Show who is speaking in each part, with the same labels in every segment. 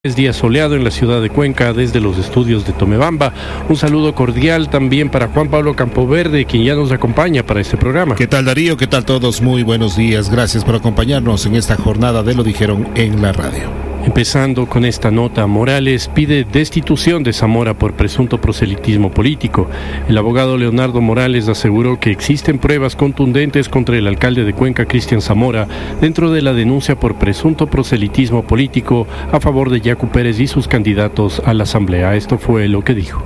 Speaker 1: Es día soleado en la ciudad de Cuenca desde los estudios de Tomebamba. Un saludo cordial también para Juan Pablo Campoverde, quien ya nos acompaña para este programa.
Speaker 2: ¿Qué tal, Darío? ¿Qué tal todos? Muy buenos días. Gracias por acompañarnos en esta jornada de Lo Dijeron en la Radio.
Speaker 1: Empezando con esta nota, Morales pide destitución de Zamora por presunto proselitismo político. El abogado Leonardo Morales aseguró que existen pruebas contundentes contra el alcalde de Cuenca, Cristian Zamora, dentro de la denuncia por presunto proselitismo político a favor de Yacu Pérez y sus candidatos a la asamblea. Esto fue lo que dijo.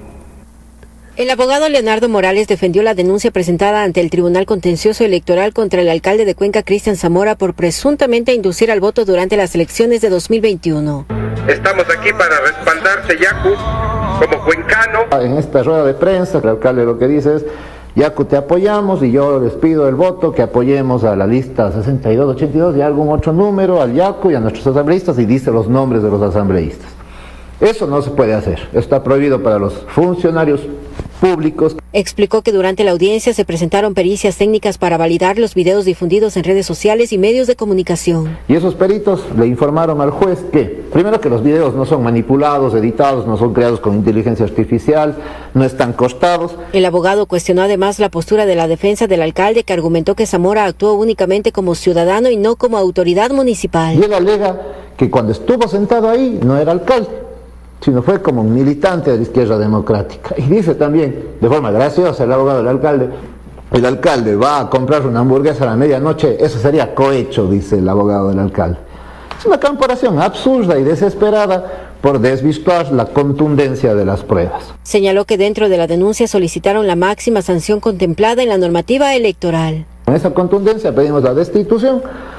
Speaker 3: El abogado Leonardo Morales defendió la denuncia presentada ante el Tribunal Contencioso Electoral contra el alcalde de Cuenca, Cristian Zamora, por presuntamente inducir al voto durante las elecciones de 2021.
Speaker 4: Estamos aquí para respaldarte, Yacu, como cuencano.
Speaker 5: En esta rueda de prensa, el alcalde lo que dice es: Yacu, te apoyamos y yo les pido el voto, que apoyemos a la lista 6282 y algún otro número, al Yacu y a nuestros asambleístas, y dice los nombres de los asambleístas. Eso no se puede hacer, está prohibido para los funcionarios públicos.
Speaker 3: Explicó que durante la audiencia se presentaron pericias técnicas para validar los videos difundidos en redes sociales y medios de comunicación.
Speaker 5: Y esos peritos le informaron al juez que, primero, que los videos no son manipulados, editados, no son creados con inteligencia artificial, no están costados.
Speaker 3: El abogado cuestionó además la postura de la defensa del alcalde, que argumentó que Zamora actuó únicamente como ciudadano y no como autoridad municipal.
Speaker 5: Y él alega que cuando estuvo sentado ahí no era alcalde, sino fue como un militante de la izquierda democrática. Y dice también, de forma graciosa, el abogado del alcalde: el alcalde va a comprar una hamburguesa a la medianoche, eso sería cohecho, dice el abogado del alcalde. Es una comparación absurda y desesperada por desvirtuar la contundencia de las pruebas.
Speaker 3: Señaló que dentro de la denuncia solicitaron la máxima sanción contemplada en la normativa electoral.
Speaker 5: Con esa contundencia pedimos la destitución,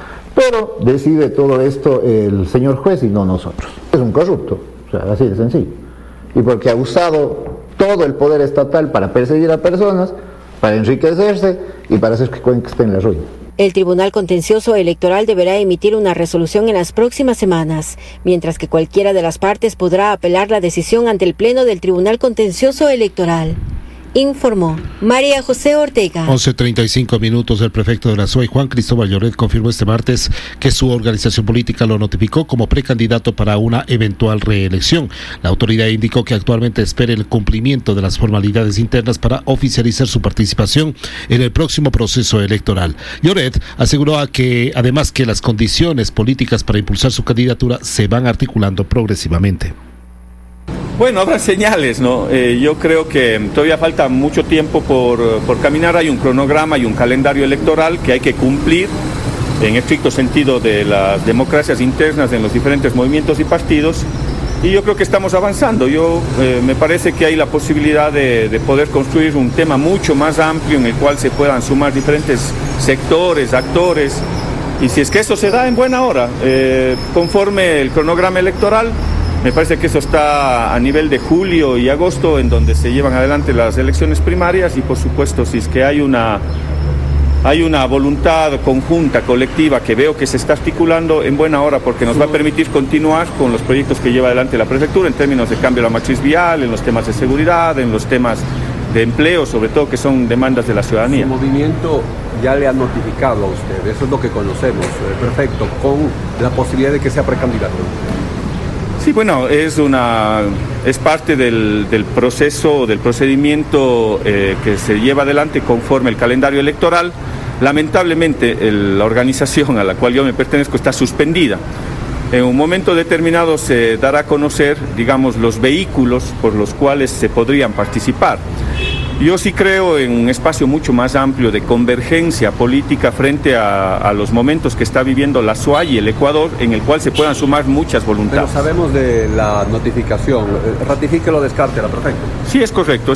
Speaker 5: pero decide todo esto el señor juez y no nosotros. Es un corrupto. Así de sencillo. Y porque ha usado todo el poder estatal para perseguir a personas, para enriquecerse y para hacer que Cuenca esté en la ruina.
Speaker 3: El Tribunal Contencioso Electoral deberá emitir una resolución en las próximas semanas, mientras que cualquiera de las partes podrá apelar la decisión ante el Pleno del Tribunal Contencioso Electoral. Informó María José Ortega.
Speaker 2: 11:35 minutos. El prefecto de la SUAY, Juan Cristóbal Lloret, confirmó este martes que su organización política lo notificó como precandidato para una eventual reelección. La autoridad indicó que actualmente espera el cumplimiento de las formalidades internas para oficializar su participación en el próximo proceso electoral. Lloret aseguró además que las condiciones políticas para impulsar su candidatura se van articulando progresivamente.
Speaker 6: Bueno, habrá señales, ¿no? Yo creo que todavía falta mucho tiempo por caminar. Hay un cronograma y un calendario electoral que hay que cumplir en estricto sentido de las democracias internas en los diferentes movimientos y partidos. Y yo creo que estamos avanzando. Me parece que hay la posibilidad de poder construir un tema mucho más amplio en el cual se puedan sumar diferentes sectores, actores. Y si es que eso se da en buena hora, conforme el cronograma electoral, me parece que eso está a nivel de julio y agosto, en donde se llevan adelante las elecciones primarias, y por supuesto, si es que hay una voluntad conjunta, colectiva, que veo que se está articulando en buena hora, porque nos va a permitir continuar con los proyectos que lleva adelante la prefectura en términos de cambio de la matriz vial, en los temas de seguridad, en los temas de empleo, sobre todo, que son demandas de la ciudadanía.
Speaker 7: El movimiento ya le ha notificado a usted, eso es lo que conocemos, perfecto, con la posibilidad de que sea precandidato.
Speaker 6: Sí, bueno, es parte del proceso, del procedimiento que se lleva adelante conforme el calendario electoral. Lamentablemente, la organización a la cual yo me pertenezco está suspendida. En un momento determinado se dará a conocer, digamos, los vehículos por los cuales se podrían participar. Yo sí creo en un espacio mucho más amplio de convergencia política frente a los momentos que está viviendo la SUAY y el Ecuador, en el cual se puedan sumar muchas voluntades.
Speaker 7: Pero sabemos de la notificación. ¿Ratifique o descártela, perfecto?
Speaker 6: Sí, es correcto.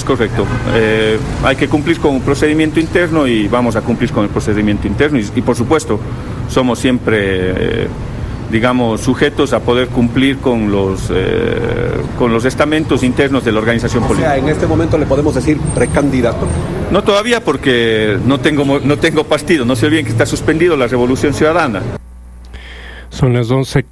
Speaker 6: Hay que cumplir con un procedimiento interno y vamos a cumplir con el procedimiento interno. Y por supuesto, somos siempre sujetos a poder cumplir con los estamentos internos de la organización política.
Speaker 7: O sea, en este momento le podemos decir precandidato.
Speaker 6: No todavía, porque no tengo partido. No se olviden que está suspendido la Revolución Ciudadana.
Speaker 1: Son las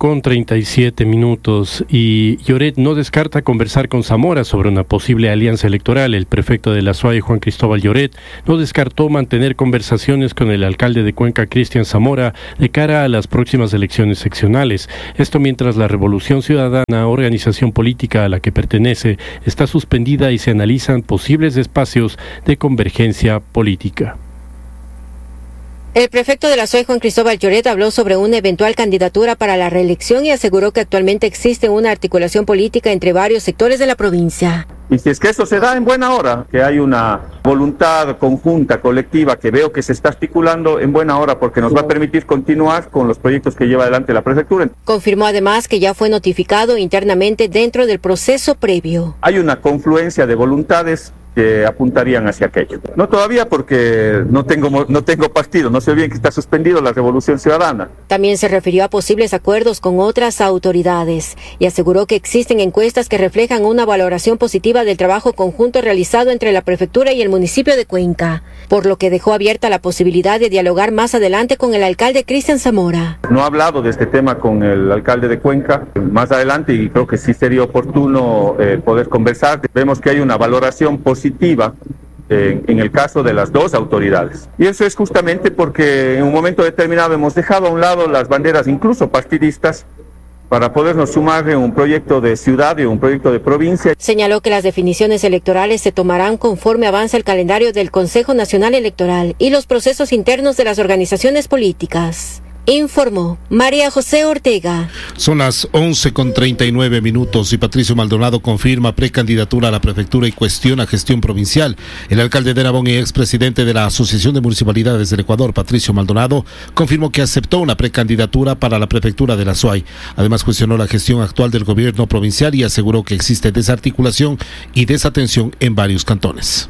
Speaker 1: 11:37 y Lloret no descarta conversar con Zamora sobre una posible alianza electoral. El prefecto de la SUAY, Juan Cristóbal Lloret, no descartó mantener conversaciones con el alcalde de Cuenca, Cristian Zamora, de cara a las próximas elecciones seccionales. Esto mientras la Revolución Ciudadana, organización política a la que pertenece, está suspendida y se analizan posibles espacios de convergencia política.
Speaker 3: El prefecto de la SUAY, Juan Cristóbal Lloret, habló sobre una eventual candidatura para la reelección y aseguró que actualmente existe una articulación política entre varios sectores de la provincia.
Speaker 6: Y si es que eso se da en buena hora, que hay una voluntad conjunta, colectiva, que veo que se está articulando en buena hora porque nos va a permitir continuar con los proyectos que lleva adelante la prefectura.
Speaker 3: Confirmó además que ya fue notificado internamente dentro del proceso previo.
Speaker 6: Hay una confluencia de voluntades que apuntarían hacia aquello. No todavía porque no tengo partido, no sé bien que está suspendido la Revolución Ciudadana.
Speaker 3: También se refirió a posibles acuerdos con otras autoridades y aseguró que existen encuestas que reflejan una valoración positiva del trabajo conjunto realizado entre la prefectura y el municipio de Cuenca, por lo que dejó abierta la posibilidad de dialogar más adelante con el alcalde Cristian Zamora.
Speaker 6: No he hablado de este tema con el alcalde de Cuenca más adelante y creo que sí sería oportuno poder conversar. Vemos que hay una valoración positiva en el caso de las dos autoridades. Y eso es justamente porque en un momento determinado hemos dejado a un lado las banderas incluso partidistas para podernos sumar en un proyecto de ciudad y un proyecto de provincia.
Speaker 3: Señaló que las definiciones electorales se tomarán conforme avanza el calendario del Consejo Nacional Electoral y los procesos internos de las organizaciones políticas. Informó María José Ortega.
Speaker 2: Son las 11:39 y Patricio Maldonado confirma precandidatura a la prefectura y cuestiona gestión provincial. El alcalde de Nabón y expresidente de la Asociación de Municipalidades del Ecuador, Patricio Maldonado, confirmó que aceptó una precandidatura para la prefectura de la SUAY. Además cuestionó la gestión actual del gobierno provincial y aseguró que existe desarticulación y desatención en varios cantones.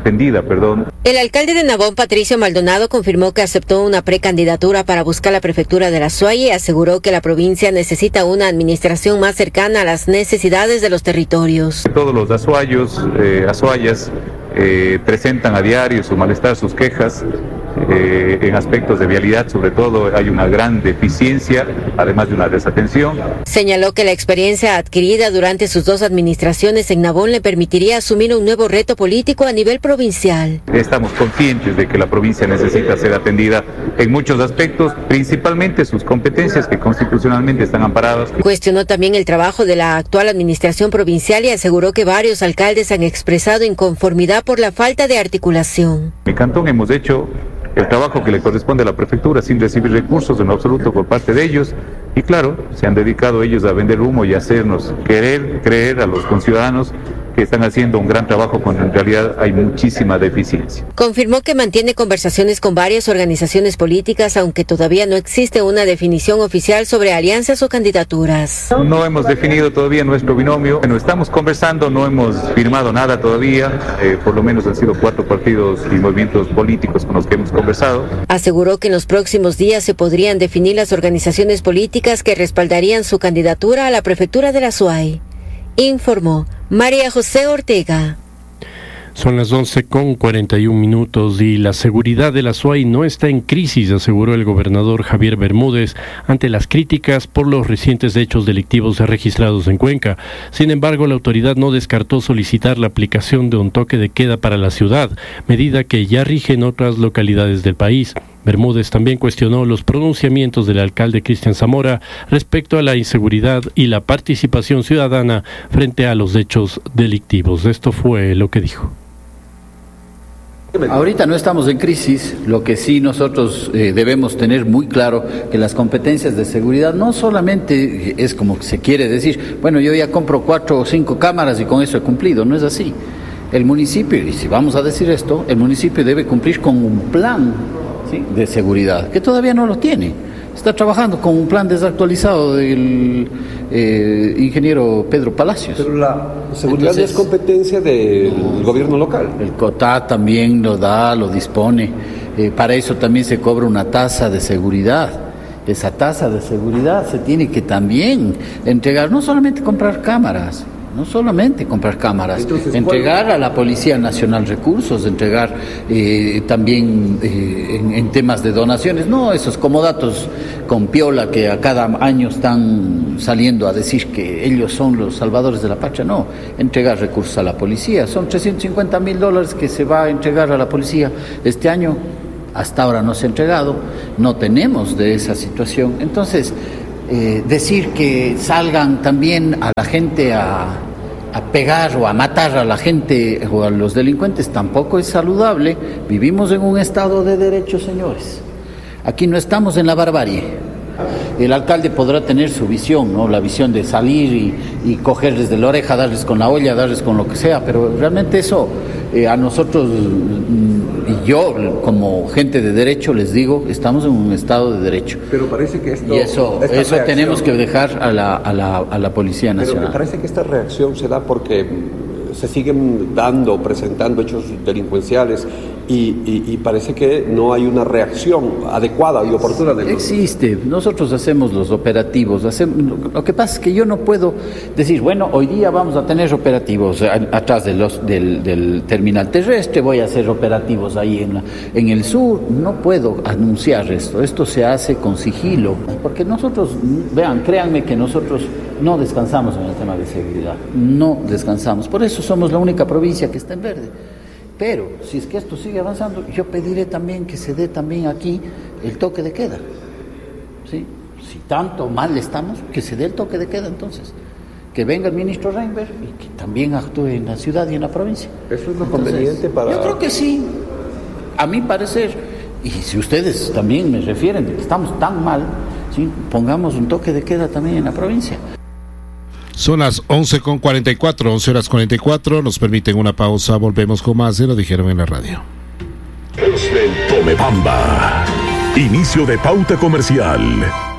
Speaker 3: El alcalde de Nabón, Patricio Maldonado, confirmó que aceptó una precandidatura para buscar la prefectura de la SUAY y aseguró que la provincia necesita una administración más cercana a las necesidades de los territorios.
Speaker 8: Todos los azuayas presentan a diario su malestar, sus quejas. En aspectos de vialidad, sobre todo, hay una gran deficiencia, además de una desatención.
Speaker 3: Señaló que la experiencia adquirida durante sus dos administraciones en Nabón le permitiría asumir un nuevo reto político a nivel provincial.
Speaker 8: Estamos conscientes de que la provincia necesita ser atendida en muchos aspectos, principalmente sus competencias que constitucionalmente están amparadas.
Speaker 3: Cuestionó también el trabajo de la actual administración provincial y aseguró que varios alcaldes han expresado inconformidad por la falta de articulación.
Speaker 8: En mi cantón hemos hecho el trabajo que le corresponde a la prefectura sin recibir recursos en absoluto por parte de ellos y claro, se han dedicado ellos a vender humo y a hacernos creer a los conciudadanos que están haciendo un gran trabajo cuando en realidad hay muchísima deficiencia.
Speaker 3: Confirmó que mantiene conversaciones con varias organizaciones políticas, aunque todavía no existe una definición oficial sobre alianzas o candidaturas.
Speaker 8: No hemos definido todavía nuestro binomio, bueno, estamos conversando, no hemos firmado nada todavía, por lo menos han sido 4 partidos y movimientos políticos con los que hemos conversado.
Speaker 3: Aseguró que en los próximos días se podrían definir las organizaciones políticas que respaldarían su candidatura a la prefectura de la SUAY. Informó María José Ortega.
Speaker 1: Son las 11:41 y la seguridad de la SUAY no está en crisis, aseguró el gobernador Javier Bermúdez ante las críticas por los recientes hechos delictivos registrados en Cuenca. Sin embargo, la autoridad no descartó solicitar la aplicación de un toque de queda para la ciudad, medida que ya rige en otras localidades del país. Bermúdez también cuestionó los pronunciamientos del alcalde Cristian Zamora respecto a la inseguridad y la participación ciudadana frente a los hechos delictivos. Esto fue lo que dijo.
Speaker 9: Ahorita no estamos en crisis, lo que sí nosotros debemos tener muy claro que las competencias de seguridad no solamente es como se quiere decir, bueno, yo ya compro 4 o 5 cámaras y con eso he cumplido, no es así. El municipio, y si vamos a decir esto, el municipio debe cumplir con un plan, ¿sí?, de seguridad, que todavía no lo tiene. Está trabajando con un plan desactualizado del ingeniero Pedro Palacios.
Speaker 7: Pero la seguridad entonces, es competencia del gobierno local.
Speaker 9: El COTA también lo da, lo dispone. Para eso también se cobra una tasa de seguridad. Esa tasa de seguridad se tiene que también entregar, no solamente comprar cámaras, No solamente comprar cámaras,
Speaker 7: entonces,
Speaker 9: entregar a la Policía Nacional recursos, entregar también en temas de donaciones, no esos comodatos con piola que a cada año están saliendo a decir que ellos son los salvadores de la patria, no, entregar recursos a la policía, son $350,000 que se va a entregar a la policía este año, hasta ahora no se ha entregado, no tenemos de esa situación, entonces decir que salgan también a la gente a pegar o a matar a la gente o a los delincuentes tampoco es saludable. Vivimos en un estado de derecho, señores. Aquí no estamos en la barbarie. El alcalde podrá tener su visión, ¿no? La visión de salir y cogerles de la oreja, darles con la olla, darles con lo que sea, pero realmente eso a nosotros, y yo como gente de derecho les digo, estamos en un estado de derecho.
Speaker 7: Pero parece que esto...
Speaker 9: Y eso tenemos que dejar a la Policía Nacional.
Speaker 7: Pero me parece que esta reacción se da porque se siguen presentando hechos delincuenciales y parece que no hay una reacción adecuada y oportuna de los...
Speaker 9: Existe, nosotros hacemos los operativos, lo que pasa es que yo no puedo decir, bueno, hoy día vamos a tener operativos atrás del terminal terrestre, voy a hacer operativos ahí en el sur, no puedo anunciar esto se hace con sigilo, porque nosotros, créanme que nosotros no descansamos en el tema de seguridad, no descansamos, por eso somos la única provincia que está en verde. Pero si es que esto sigue avanzando, yo pediré también que se dé también aquí el toque de queda. ¿Sí? Si tanto mal estamos, que se dé el toque de queda entonces. Que venga el ministro Reinberg y que también actúe en la ciudad y en la provincia.
Speaker 7: ¿Eso es lo conveniente para...?
Speaker 9: Yo creo que sí, a mi parecer. Y si ustedes también me refieren de que estamos tan mal, ¿sí? Pongamos un toque de queda también en la provincia.
Speaker 2: Son las 11:44, 11:44, nos permiten una pausa, volvemos con más de Lo Dijeron en la Radio.
Speaker 10: Es el Tomebamba. Inicio de pauta comercial.